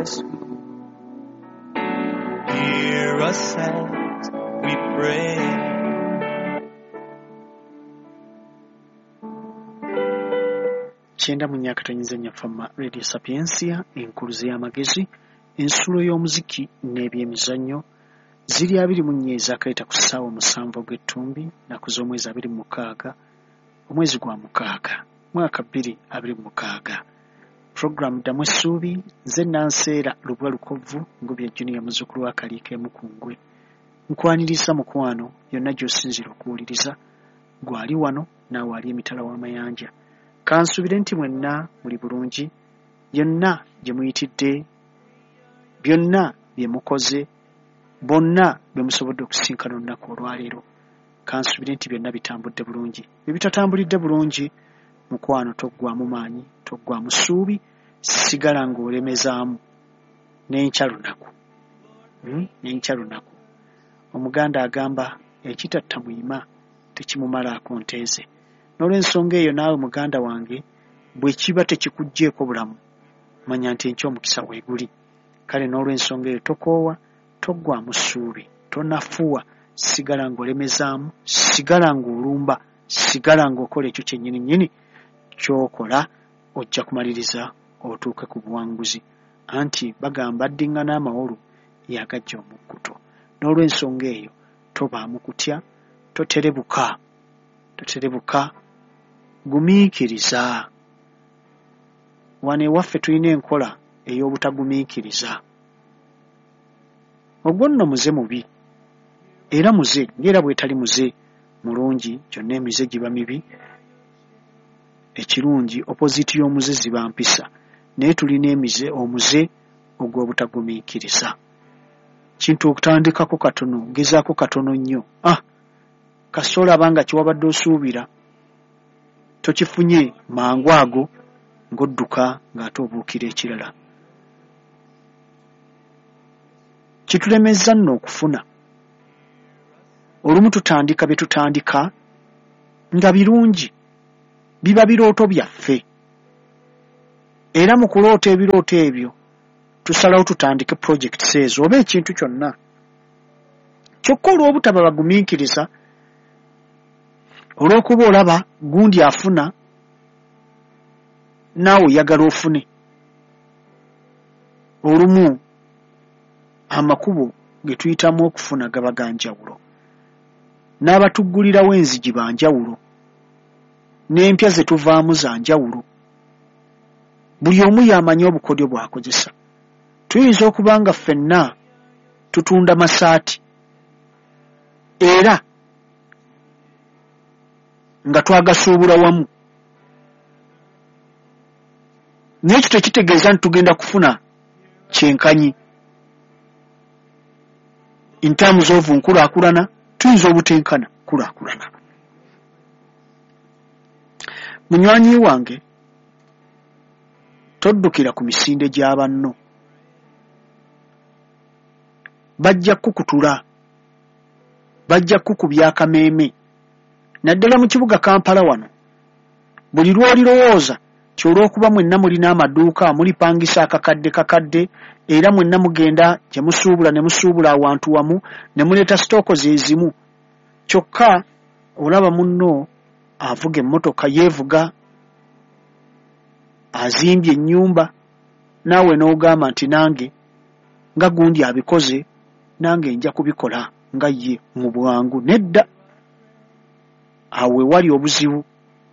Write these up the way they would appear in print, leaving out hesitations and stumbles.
us. Hear us as we pray. Kyenda mu myaka tonyizanya fama Radio Sapiensia enkuluze y'amagezi ensulo y'omuziki n'ebyemizannyo ziri 24 ezakayita ku ssaawa 7 ogw'ettumbi naku z'omwezi 26 omwezi gwa mukaaga mwaka 2026. Program Damwe Ssuubi nze Nanseera Lubwa Lukovu Ngubya Junior muzzukulu wa Kaliike Mukungwe nkwaniriza mukwano yonna gy'osinzira okuwuliriza gwali wano naawe ali emitala w'amayanja. Kansubire nti mwenna muli bulungi yonna gye muyitidde byonna bye mukoze bonna bye musobodde okusinkana olunaku olwaleero. Kansubire nti byonna bitambudde bulungi. Bye bitatambulidde bulungi mukwano toggwamu maanyi toggwamu ssuubi sigala ng'olemezaamu n'enkya lunaku. N'enkya lunaku omuganda agamba ekitatta muyima tekimumalaako nteeze. N'olw'ensonga eyo naawe muganda wange bwe kiba tekikuggyeeko bulamu manya nti enkya omukisa weeguli. Kale n'olw'ensonga eyo tokoowa toggwamu ssuubi tonafuwa sigala ng'olemezaamu sigala ng'olumba sigala ng'okola ekyo kyennyini nnyini ky'okola ojja kumaliriza otuuke ku buwanguzi. Anti bagamba addiŋŋana amawolu yagajja omukkuto. N'olw'ensonga eyo tobaamu kutya toterebuka gumiikiriza. Wano ewaffe tulina enkola ey'obutagumiikiriza. Ogwo nno muze mubi era muze ng'era bwetali muze mulungi gyonna emize giba mibi. Ekirungi opposite y'omuze ziba mpisa naye tulina emize omuze ogw'obutagumiikiriza. Kintu okutandikako katono gezaako katono nnyo kasoola abanga kiwabadde osuubira tokifunye mangu ago ng'odduka ng'ate obuukira ekirala. Kitulemezza nno okufuna. Olumu tutandika bye tutandika nga birungi biba birooto byaffe era mu kuloota ebirooto ebyo tusalawo tutandike projects ezo oba ekintu kyonna. Kyokka olw'obutaba bagumiikiriza olw'okuba olaba gundi afuna naawe oyagala ofune. Olumu amakubo ge tuyitamu okufuna gaba ga njawulo n'abatuggulirawo enzigi ba njawulo n'empya ze tuvaamu za njawulo. Buli omu y'amanyi obukodyo bw'akozesa. Tuyinza okuba nga ffenna tutunda masaati era nga twagasuubula wamu naye ekyo tekitegeeza nti tugenda kufuna kyenkanyi. In terms of nkulaakulana tuyinza obutenkana kulaakulana. Munywanyi wange toddukira ku misinde gya banno. Bajja kukutula bajja kukubya akameeme naddala mu kibuga Kampala wano. Buli lw'olirowooza kyolw'okuba mwenna mulina amaduuka mulipangisa kakadde era mwenna mugenda gye musuubula ne musuubula awantu wamu ne muleeta sitooko zeezimu. Kyokka olaba munno avuga emmotoka yeevuga azimbye ennyumba naawe n'ogamba nti nange nga gundi abikoze nange nja kubikola nga ye mu bwangu. Nedda awe wali obuzibu.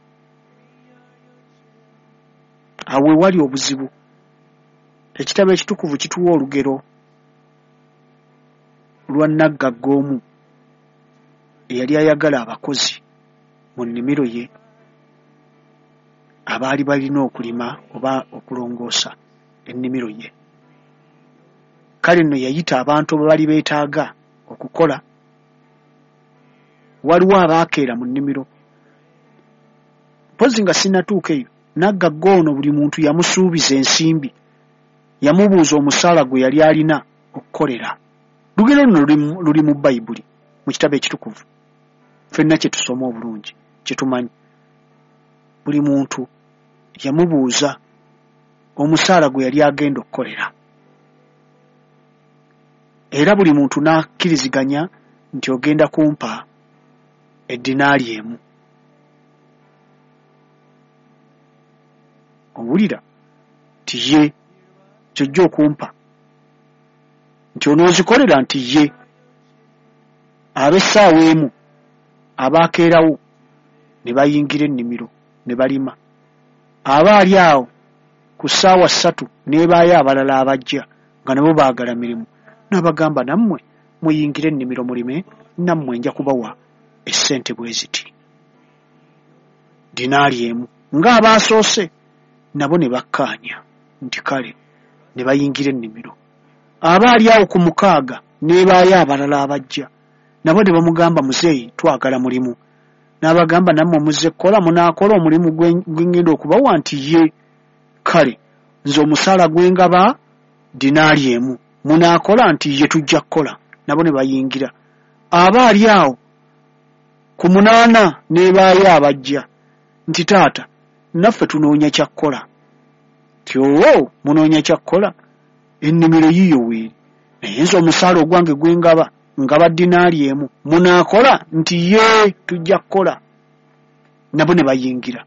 Ekitabo ekitukuvu kituwa olugero lwa naggagga omu eyali ayagala abakozi mu nnimiro ye abaali balina okulima oba okulongoosa ennimiro ye. Kale nno yayita abantu abaali beetaaga okukola. Waliwo abaakeera mu nnimiro. Mpozi nga sinnatuuka eyo naggagga ono buli muntu yamusuubiza ensimbi yamubuuza omusaala gwe yali alina okukolera. Lugero luno luli mu Bayibuli mu kitabo ekitukuvu. Ffenna kye tusoma obulungi kye tumanyi. Buli muntu yamubuuza omusaala gwe yali agenda okukolera. era buli muntu n'akkiriziganya nti ogenda kumpa eddinaali emu. Owulira nti ye kyojja okumpa nti onoozikolera nti ye ab'essaawa emu abaakeerawo ne bayingira ennimiro ne balima, abaali awo ku ssaawa 3 n'ebaayo abalala abajja nga nabo baagala mirimu, n'abagamba nammwe muyingire ennimiro mulime, nammwe nja kubawa essente bwe ziti, dinaali emu. Ng'abaasoose nabo ne bakkaanya nti kale ne bayingira ennimiro. Abaali awo ku 6 n'ebaayo abalala abajja nabo ne bamugamba muzeeyi twagala mulimu, n'abagamba nammwe muzze kukola, munaakola omulimu gwe ngenda okubawa nti ye, kale nze omusaala gwe ngaba dinaali emu, munaakola nti ye tujja kukola. Nabo ne bayingira. Abaali awo ku 8 n'ebaayo abajja nti taata naffe tunoonya kyakkola. Ti owo munoonya kyakkola, ennimiro yiyo weeri, naye nze omusaala ogwange gwe ngaba dinaali emu, munaakola nti ye tujja kukola. Nabo ne bayingira.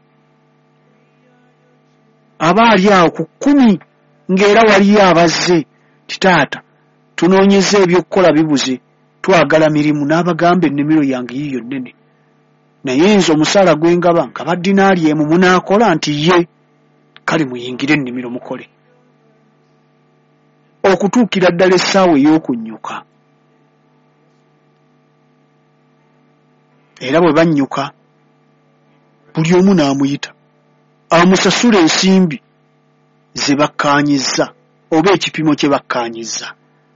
Abaali awo ku 10 ng'era waliyo abazze ti taata tunoonyeza ebyokukola bibuze, twagala mirimu, n'abagamba ennimiro yange yiyo nnene, naye nze omusaala gwe ngaba dinaali emu, munaakola nti ye, kale muyingire ennimiro mukole. Okutuukira ddala essaawa ey'okunnyuka. Era bwe bannyuka buli omu n'amuyita amusasula ensimbi ze bakkaanyizza oba ekipimo kye bakkaanyizza.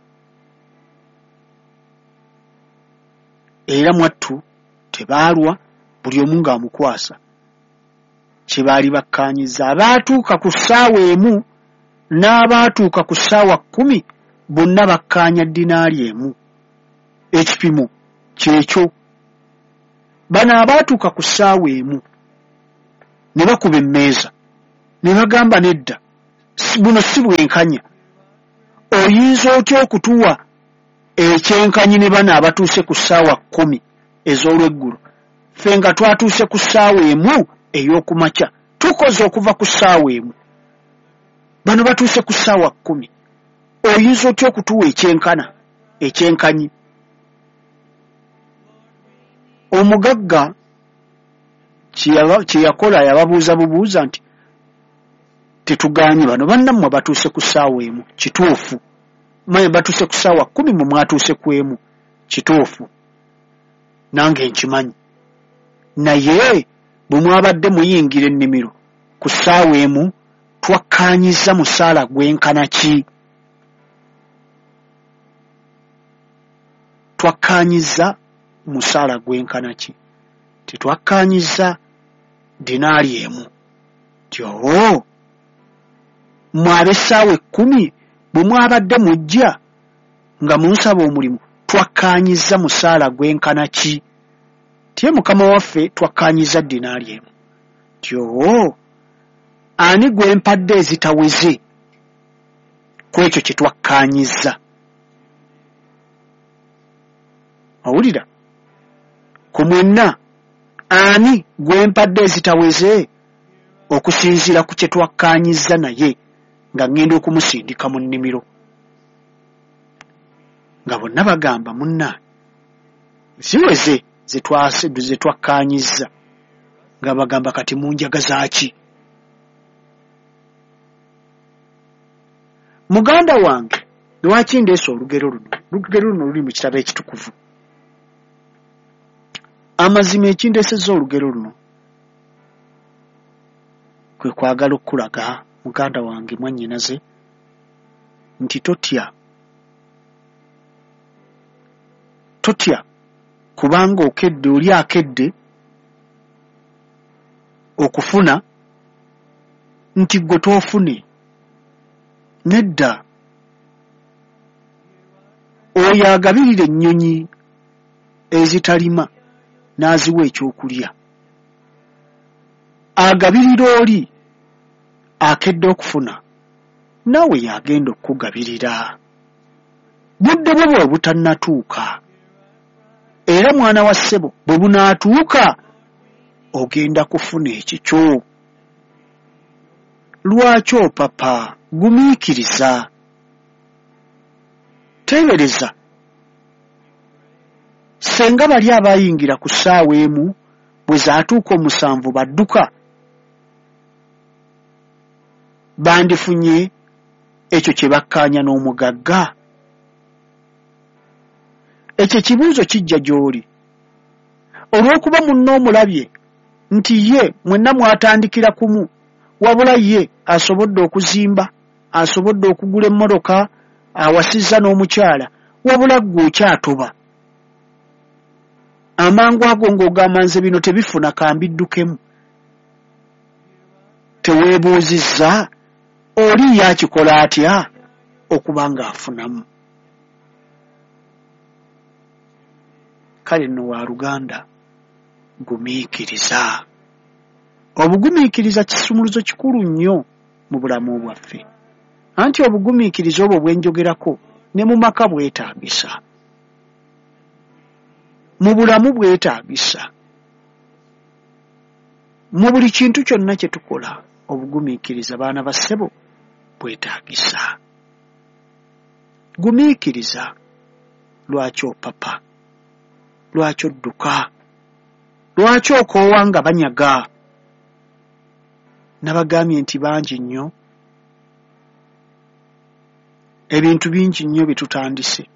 Era mwattu tebaalwa, buli omu ng'amukwasa kye baali bakkaanyizza. Abaatuuka ku ssaawa emu n'abaatuuka ku ssaawa 10 bonna bakkaanya dinaali emu, ekipimo kyekyo. Bano abaatuuka ku ssaawa emu ne bakuba emmeeza ne bagamba nedda, buno si bwenkanya, oyinza otya okutuwa ekyenkanyi ne bano abatuuse ku ssaawa 10 ez'olweggulo, ffe nga twatuuse ku ssaawa emu ey'okumakya, tukoze okuva ku ssaawa emu, bano batuuse ku ssaawa 10, oyinza otya okutuwa ekyenkanyi? Omugagga kye yakola yababuuza bubuuza nti tetuganye bano bannammwe batuuse ku ssaawa emu, kituufu, manye batuuse ku ssaawa 10 mu mwatuuse ku emu, kituufu, nange nkimanyi, naye bwe mwabadde muyingira ennimiro ku ssaawa emu twakkaanyizza musaala gwenkana ki? Twakkaanyizza musaala gwenkana ki? Tetwakkaanyizza dinaali emu. Tyo mwabe essaawa 10 bwe mwabadde mujja nga munsaba omulimu twakkaanyizza musaala gwenkana ki? Tiye mukama waffe twakkaanyizza dinaali emu. Tyo ani gwempadde ezitaweze ku ekyo kye twakkaanyizza? Awulira? Ku mwenna ani gwempadde ezitaweze okusinziira ku kye twakkaanyizza naye nga ngenda okumusindika mu nnimiro? Nga bonna bagamba munna ziweze ze twakkaanyizza, nga bagamba kati munjagaza ki? Muganda wange lwaki ndeese olugero luno? Olugero luno luli mu kitabo ekitukuvu. Amazima ekindeesezza olugero luno kwe kwagala okulaga muganda wange mwannyinaze nti totya kubanga okedde, oli akedde okufuna nti gwe toofune. Nedda, oyo agabirira ennyonyi ezitalima n'aziwa ekyokulya, agabirira oli akedde okufuna, naawe yagenda okukugabirira. budde bwe butannatuuka era mwana wa ssebo bwe bunaatuuka ogenda kufuna ekikyo. Lwaki papa? Gumiikiriza, teebereza. Senga bali abayingira ku ssaawa emu bwe zaatuuka 7 badduka, bandifunye ekyo kye bakkaanya n'omugagga. Ekyo kibuuzo kijja gy'oli olw'okuba munno omulabye nti ye mwenna mwatandikira kumu, wabula ye asobodde okuzimba, asobodde okugula emmotoka, awasizza n'omukyala, wabula ggwe okyatoba. Amangu ago ng'ogamba nze bino tebifuna kambiddukemu. Teweebuuzizza oli yakikola atya okuba ng'afunamu? Kale nno waluganda, gumiikiriza. Obugumiikiriza kisumuluzo kikulu nnyo mu bulamu bwaffe, anti obugumiikiriza obwo bwenjogerako ne mu maka bwetaagisa, mu bulamu bwetaagisa, mu buli kintu kyonna kye tukola obugumiikiriza baana ba ssebo bwetaagisa. Gumiikiriza. Lwaki papa? Lwaki odduka? Lwaki okoowa nga banyaga? Nabagambye nti bangi nnyo, ebintu bingi nnyo bitutandise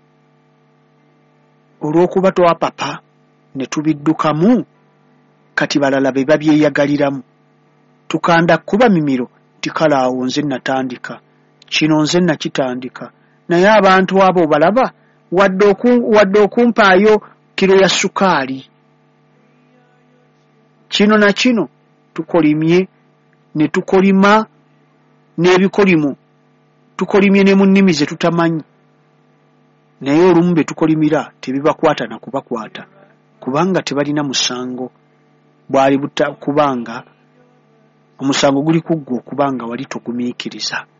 olw'okuba twa papa ne tubiddukamu, kati balala be babyeyagaliramu. Tukanda kuba mimiro nti kale awo nze natandika kino, nze nakitandika, naye abantu abo balaba wadde okumpaayo kiro ya sukaali, kino na kino tukolimye ne tukolima n'ebikolimo, tukolimye ne mu nnimi ze tutamanyi, naye olumu be tukolimira tebibakwata na kubakwata kubanga tebalina musango. Bwali kubanga omusango guli ku ggwe okubanga wali togumiikiriza.